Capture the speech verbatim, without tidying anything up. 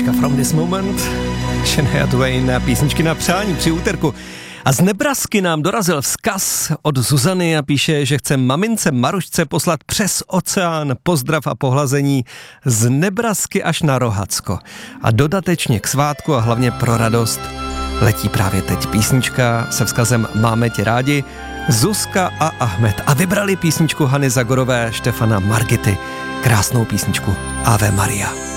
písnička From This Moment, Shania Twain, písničky na přání při úterku. A z Nebrasky nám dorazil vzkaz od Zuzany a píše, že chce mamince Marušce poslat přes oceán pozdrav a pohlazení z Nebrasky až na Rohacko. A dodatečně k svátku a hlavně pro radost letí právě teď písnička se vzkazem Máme tě rádi, Zuzka a Ahmed. A vybrali písničku Hany Zagorové, Štefana Margity. Krásnou písničku Ave Maria.